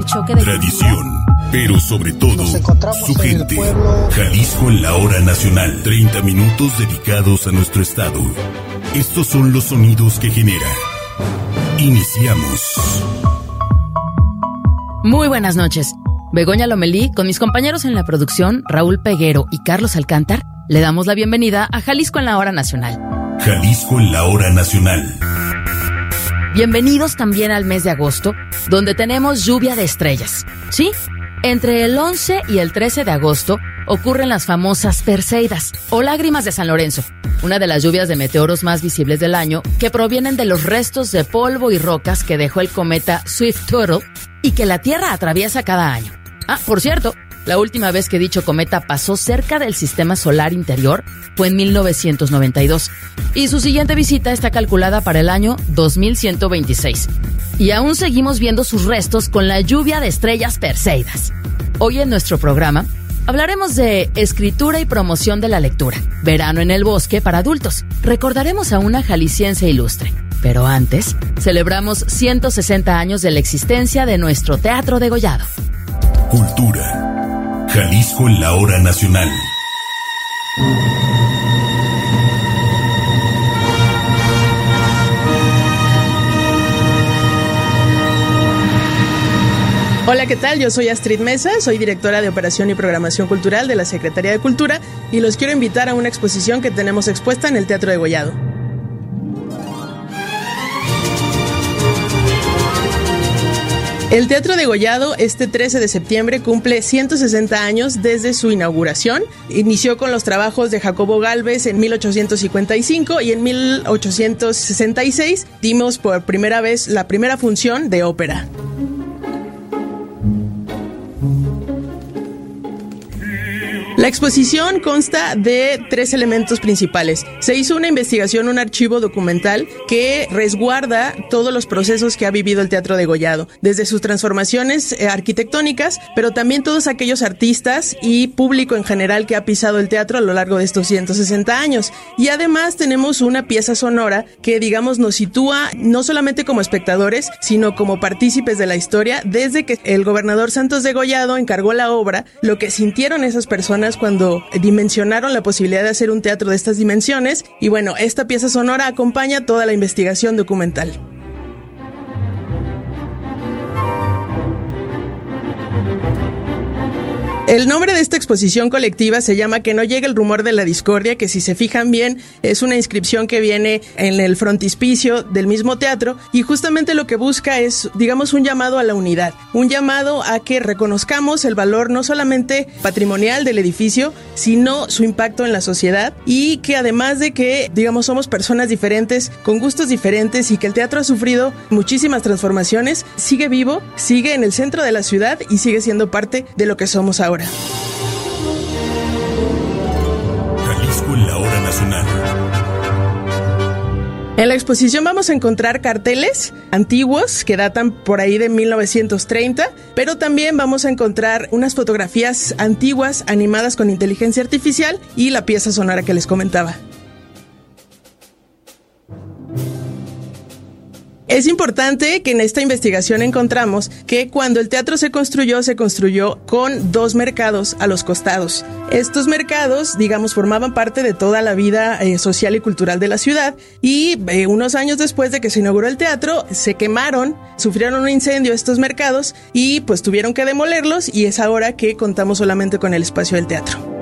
choque de tradición, pero sobre todo su gente. Jalisco en la hora nacional. 30 minutos dedicados a nuestro estado. Estos son los sonidos que genera. Iniciamos. Muy buenas noches. Begoña Lomelí, con mis compañeros en la producción, Raúl Peguero y Carlos Alcántar, le damos la bienvenida a Jalisco en la hora nacional. Jalisco en la hora nacional. Bienvenidos también al mes de agosto, donde tenemos lluvia de estrellas. ¿Sí? Entre el 11 y el 13 de agosto ocurren las famosas Perseidas, o lágrimas de San Lorenzo, una de las lluvias de meteoros más visibles del año, que provienen de los restos de polvo y rocas que dejó el cometa Swift-Tuttle y que la Tierra atraviesa cada año. Ah, por cierto, la última vez que dicho cometa pasó cerca del sistema solar interior fue en 1992, y su siguiente visita está calculada para el año 2126. Y aún seguimos viendo sus restos con la lluvia de estrellas Perseidas. Hoy en nuestro programa hablaremos de escritura y promoción de la lectura, verano en el bosque para adultos. Recordaremos a una jalisciense ilustre. Pero antes, celebramos 160 años de la existencia de nuestro Teatro Degollado. Cultura. Jalisco en la hora nacional. Hola, ¿qué tal? Yo soy Astrid Mesa, soy directora de Operación y Programación Cultural de la Secretaría de Cultura y los quiero invitar a una exposición que tenemos expuesta en el Teatro Degollado. El Teatro Degollado este 13 de septiembre cumple 160 años desde su inauguración. Inició con los trabajos de Jacobo Gálvez en 1855 y en 1866 dimos por primera vez la primera función de ópera. La exposición consta de 3 elementos principales. Se hizo una investigación, un archivo documental que resguarda todos los procesos que ha vivido el Teatro Degollado, desde sus transformaciones arquitectónicas, pero también todos aquellos artistas y público en general que ha pisado el teatro a lo largo de estos 160 años. Y además tenemos una pieza sonora que, digamos, nos sitúa no solamente como espectadores, sino como partícipes de la historia, desde que el gobernador Santos Degollado encargó la obra, lo que sintieron esas personas cuando dimensionaron la posibilidad de hacer un teatro de estas dimensiones. Y bueno, esta pieza sonora acompaña toda la investigación documental. El nombre de esta exposición colectiva se llama Que no llegue el rumor de la discordia, que si se fijan bien es una inscripción que viene en el frontispicio del mismo teatro y justamente lo que busca es, digamos, un llamado a la unidad, un llamado a que reconozcamos el valor no solamente patrimonial del edificio, sino su impacto en la sociedad y que además de que, digamos, somos personas diferentes, con gustos diferentes y que el teatro ha sufrido muchísimas transformaciones, sigue vivo, sigue en el centro de la ciudad y sigue siendo parte de lo que somos ahora. Jalisco en la hora nacional. En la exposición vamos a encontrar carteles antiguos que datan por ahí de 1930, pero también vamos a encontrar unas fotografías antiguas animadas con inteligencia artificial y la pieza sonora que les comentaba. Es importante que en esta investigación encontramos que cuando el teatro se construyó con 2 mercados a los costados. Estos mercados, digamos, formaban parte de toda la vida social y cultural de la ciudad y unos años después de que se inauguró el teatro, se quemaron, sufrieron un incendio estos mercados y pues tuvieron que demolerlos y es ahora que contamos solamente con el espacio del teatro.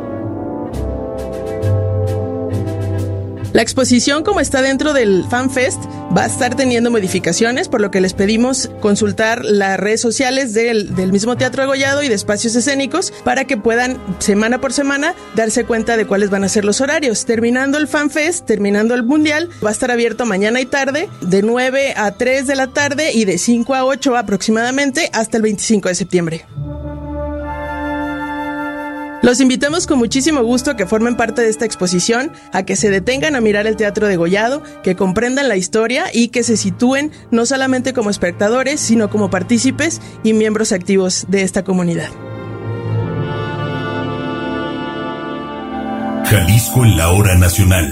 La exposición, como está dentro del FanFest, va a estar teniendo modificaciones, por lo que les pedimos consultar las redes sociales del mismo Teatro Degollado y de Espacios Escénicos para que puedan, semana por semana, darse cuenta de cuáles van a ser los horarios. Terminando el FanFest, terminando el Mundial, va a estar abierto mañana y tarde, de 9 a 3 de la tarde y de 5 a 8 aproximadamente, hasta el 25 de septiembre. Los invitamos con muchísimo gusto a que formen parte de esta exposición, a que se detengan a mirar el Teatro Degollado, que comprendan la historia y que se sitúen no solamente como espectadores, sino como partícipes y miembros activos de esta comunidad. Jalisco en la hora nacional.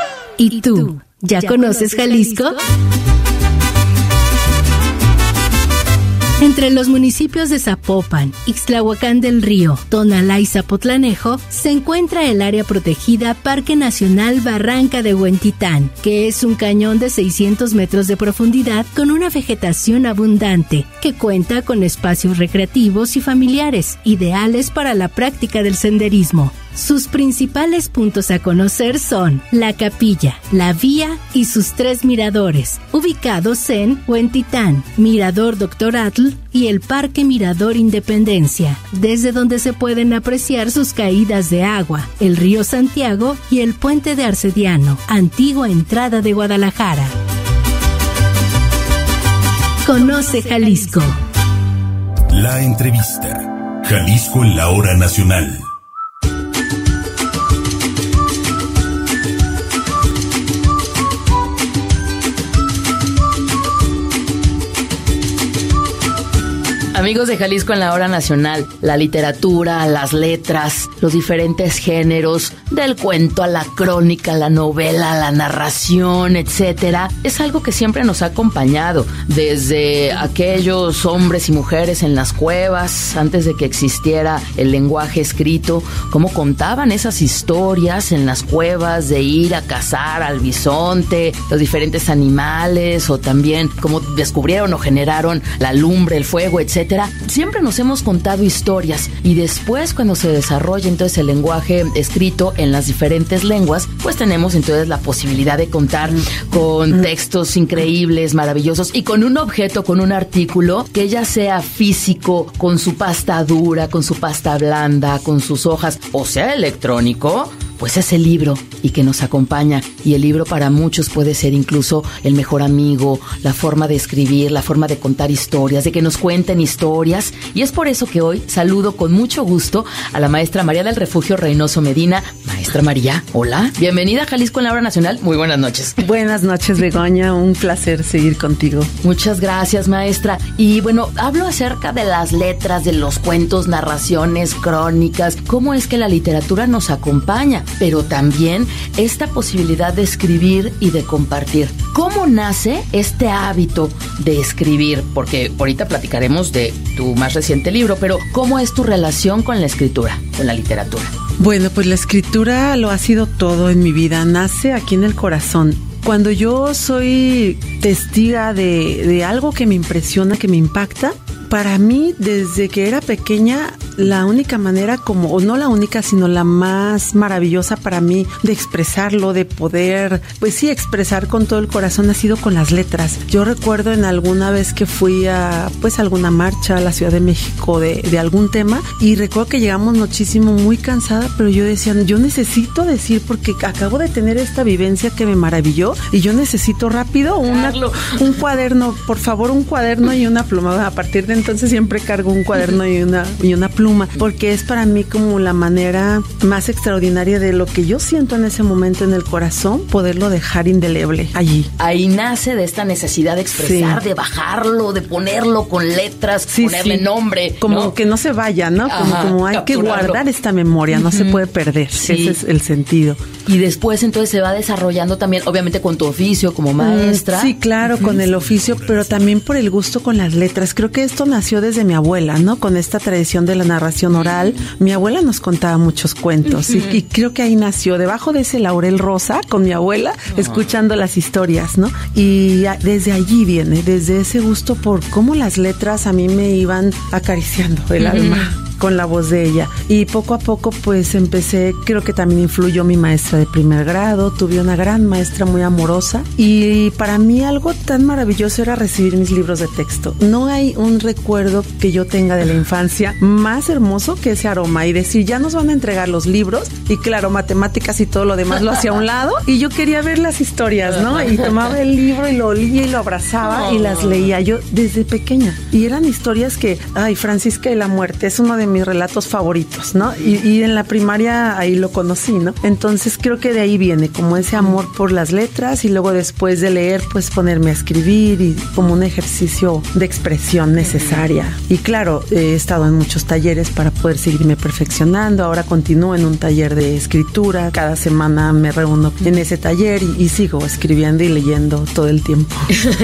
¿Y tú? ¿Ya conoces Jalisco? Entre los municipios de Zapopan, Ixtlahuacán del Río, Tonalá y Zapotlanejo se encuentra el área protegida Parque Nacional Barranca de Huentitán, que es un cañón de 600 metros de profundidad con una vegetación abundante, que cuenta con espacios recreativos y familiares, ideales para la práctica del senderismo. Sus principales puntos a conocer son la capilla, la vía y sus 3 miradores, ubicados en Huentitán, Mirador Dr. Atl y el Parque Mirador Independencia, desde donde se pueden apreciar sus caídas de agua, el río Santiago y el puente de Arcediano, antigua entrada de Guadalajara. Conoce Jalisco. La entrevista. Jalisco en la hora nacional. Amigos de Jalisco en la hora nacional, la literatura, las letras, los diferentes géneros, del cuento a la crónica, la novela, la narración, etcétera, es algo que siempre nos ha acompañado, desde aquellos hombres y mujeres en las cuevas, antes de que existiera el lenguaje escrito, cómo contaban esas historias en las cuevas de ir a cazar al bisonte, los diferentes animales, o también cómo descubrieron o generaron la lumbre, el fuego, etcétera. Siempre nos hemos contado historias, y después, cuando se desarrolla entonces el lenguaje escrito en las diferentes lenguas, pues tenemos entonces la posibilidad de contar con textos increíbles, maravillosos, y con un objeto, con un artículo que ya sea físico, con su pasta dura, con su pasta blanda, con sus hojas, o sea electrónico, pues es el libro y que nos acompaña. Y el libro para muchos puede ser incluso el mejor amigo, la forma de escribir, la forma de contar historias, de que nos cuenten historias. Y es por eso que hoy saludo con mucho gusto a la maestra María del Refugio Reynoso Medina. Maestra María, hola. Bienvenida a Jalisco en la hora nacional. Muy buenas noches. Buenas noches, Begoña. Un placer seguir contigo. Muchas gracias, maestra. Y bueno, hablo acerca de las letras, de los cuentos, narraciones, crónicas. ¿Cómo es que la literatura nos acompaña? Pero también esta posibilidad de escribir y de compartir. ¿Cómo nace este hábito de escribir? Porque ahorita platicaremos de tu más reciente libro, pero ¿cómo es tu relación con la escritura, con la literatura? Bueno, pues la escritura lo ha sido todo en mi vida. Nace aquí en el corazón. Cuando yo soy testiga de algo que me impresiona, que me impacta, para mí, desde que era pequeña, la única manera o no la única, sino la más maravillosa para mí de expresarlo, de poder, pues sí, expresar con todo el corazón, ha sido con las letras. Yo recuerdo en alguna vez que fui a alguna marcha a la Ciudad de México de algún tema, y recuerdo que llegamos muchísimo, muy cansada, pero yo decía, yo necesito decir, porque acabo de tener esta vivencia que me maravilló, y yo necesito rápido un cuaderno, por favor, un cuaderno y una pluma. A partir de entonces siempre cargo un cuaderno y una pluma, porque es para mí como la manera más extraordinaria de lo que yo siento en ese momento en el corazón, poderlo dejar indeleble allí. Ahí nace de esta necesidad de expresar, sí, de bajarlo, de ponerlo con letras, sí, ponerle nombre. Como ¿no? Que no se vaya, ¿no? Como hay que guardar esta memoria, no se puede perder. Sí. Ese es el sentido. Y después entonces se va desarrollando también, obviamente con tu oficio como maestra. Sí, claro, con el oficio, pero también por el gusto con las letras. Creo que esto nació desde mi abuela, ¿no? Con esta tradición de la narración oral. Mi abuela nos contaba muchos cuentos y creo que ahí nació, debajo de ese laurel rosa, con mi abuela, escuchando las historias, ¿no? Y desde allí viene, desde ese gusto por cómo las letras a mí me iban acariciando el alma con la voz de ella. Y poco a poco pues empecé, creo que también influyó mi maestra de primer grado, tuve una gran maestra muy amorosa, y para mí algo tan maravilloso era recibir mis libros de texto. No hay un recuerdo que yo tenga de la infancia más hermoso que ese aroma y decir, ya nos van a entregar los libros, y claro, matemáticas y todo lo demás lo hacía a un lado, y yo quería ver las historias, ¿no? Y tomaba el libro y lo olía y lo abrazaba y las leía yo desde pequeña, y eran historias que, Francisca y la muerte es uno de mis relatos favoritos, ¿no? Y en la primaria ahí lo conocí, ¿no? Entonces creo que de ahí viene como ese amor por las letras y luego después de leer, pues ponerme a escribir y como un ejercicio de expresión necesaria. Y claro, he estado en muchos talleres para poder seguirme perfeccionando. Ahora continúo en un taller de escritura. Cada semana me reúno en ese taller y sigo escribiendo y leyendo todo el tiempo.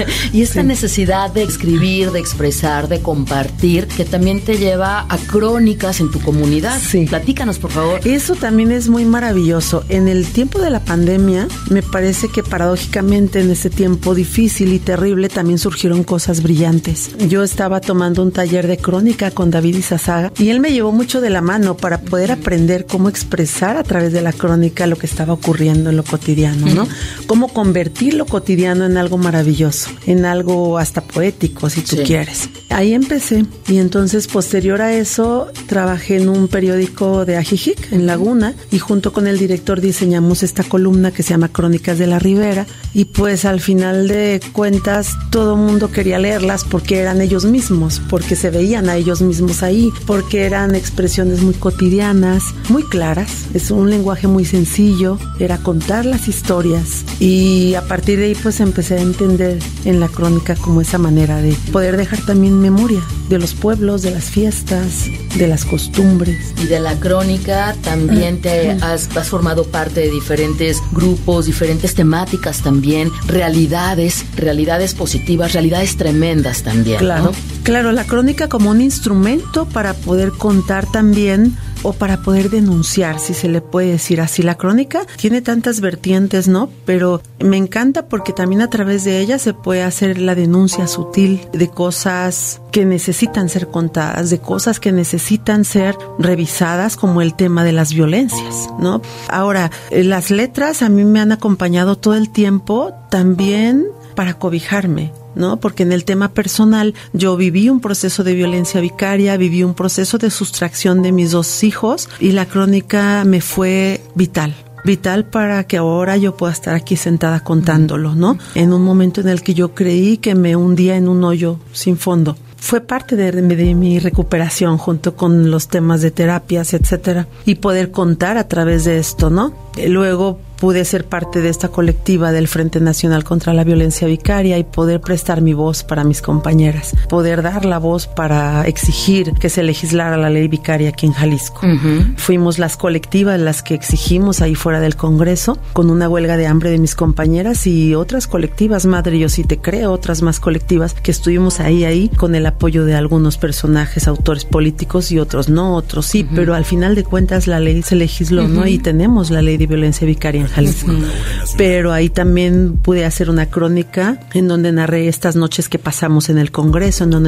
Y esta necesidad de escribir, de expresar, de compartir, que también te lleva a crónicas en tu comunidad. Sí. Platícanos, por favor. Eso también es muy maravilloso. En el tiempo de la pandemia, me parece que paradójicamente en ese tiempo difícil y terrible también surgieron cosas brillantes. Yo estaba tomando un taller de crónica con David Izazaga y él me llevó mucho de la mano para poder aprender cómo expresar a través de la crónica lo que estaba ocurriendo en lo cotidiano, ¿no? Cómo convertir lo cotidiano en algo maravilloso, en algo hasta poético, si tú quieres. Ahí empecé y entonces posterior a eso trabajé en un periódico de Ajijic, en Laguna, y junto con el director diseñamos esta columna que se llama Crónicas de la Ribera y pues al final de cuentas todo el mundo quería leerlas porque eran ellos mismos, porque se veían a ellos mismos ahí, porque eran expresiones muy cotidianas, muy claras, es un lenguaje muy sencillo, era contar las historias y a partir de ahí pues empecé a entender en la crónica como esa manera de poder dejar también memoria de los pueblos, de las fiestas, de las costumbres. Y de la crónica también te has formado parte de diferentes grupos, diferentes temáticas también, realidades positivas, realidades tremendas también. Claro, ¿no? Claro, la crónica como un instrumento para poder contar también o para poder denunciar, si se le puede decir así. La crónica tiene tantas vertientes, ¿no? Pero me encanta porque también a través de ella se puede hacer la denuncia sutil de cosas que necesitan ser contadas, de cosas que necesitan ser revisadas, como el tema de las violencias, ¿no? Ahora, las letras a mí me han acompañado todo el tiempo también para cobijarme, ¿no? Porque en el tema personal yo viví un proceso de violencia vicaria, viví un proceso de sustracción de mis 2 hijos y la crónica me fue vital para que ahora yo pueda estar aquí sentada contándolo, ¿no? En un momento en el que yo creí que me hundía en un hoyo sin fondo. Fue parte de mi recuperación junto con los temas de terapias, etcétera, y poder contar a través de esto, ¿no? Luego pude ser parte de esta colectiva del Frente Nacional contra la Violencia Vicaria y poder prestar mi voz para mis compañeras, poder dar la voz para exigir que se legislara la ley vicaria aquí en Jalisco. Fuimos las colectivas las que exigimos ahí fuera del Congreso, con una huelga de hambre de mis compañeras y otras colectivas, madre, yo sí te creo, otras más colectivas que estuvimos ahí con el apoyo de algunos personajes, autores políticos y otros no, otros sí, pero al final de cuentas la ley se legisló, ¿no? Y tenemos la ley de violencia vicaria en Jalisco. Pero ahí también pude hacer una crónica en donde narré estas noches que pasamos en el Congreso, en donde